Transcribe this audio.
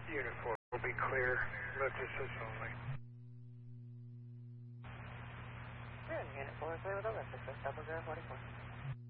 Unit 4 will be clear. Lift assist only. Good. Unit 4 is clear with a lift assist, 0044.